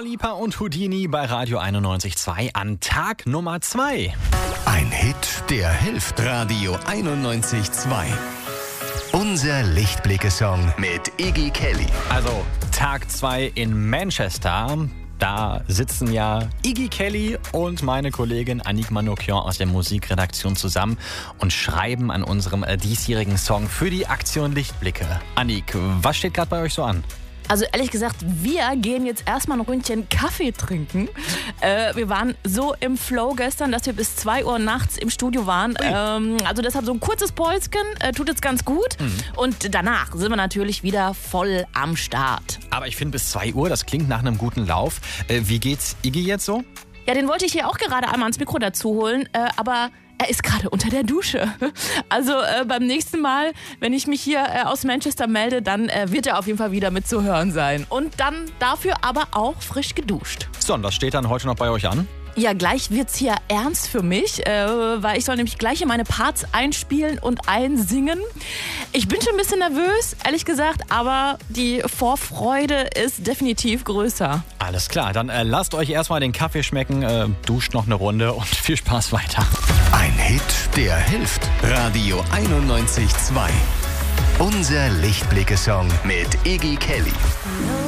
Lipa und Houdini bei Radio 91.2 an Tag Nummer 2. Ein Hit, der hilft. Radio 91.2. Unser Lichtblicke-Song mit Iggy Kelly. Also Tag 2 in Manchester. Da sitzen ja Iggy Kelly und meine Kollegin Annick Manoukian aus der Musikredaktion zusammen und schreiben an unserem diesjährigen Song für die Aktion Lichtblicke. Annick, was steht gerade bei euch so an? Also ehrlich gesagt, wir gehen jetzt erstmal ein Ründchen Kaffee trinken. Wir waren so im Flow gestern, dass wir bis 2 Uhr nachts im Studio waren. Also deshalb so ein kurzes Päuschen, tut jetzt ganz gut. Und danach sind wir natürlich wieder voll am Start. Aber ich finde bis 2 Uhr, das klingt nach einem guten Lauf. Wie geht's Iggy jetzt so? Ja, den wollte ich hier auch gerade einmal ans Mikro dazu holen, aber er ist gerade unter der Dusche. Also beim nächsten Mal, wenn ich mich hier aus Manchester melde, dann wird er auf jeden Fall wieder mit zu hören sein. Und dann dafür aber auch frisch geduscht. So, und was steht dann heute noch bei euch an? Ja, gleich wird's hier ernst für mich, weil ich soll nämlich gleich hier meine Parts einspielen und einsingen. Ich bin schon ein bisschen nervös, ehrlich gesagt, aber die Vorfreude ist definitiv größer. Alles klar, dann lasst euch erstmal den Kaffee schmecken, duscht noch eine Runde und viel Spaß weiter. Ein Hit, der hilft. Radio 91.2. Unser Lichtblicke-Song mit Iggy Kelly.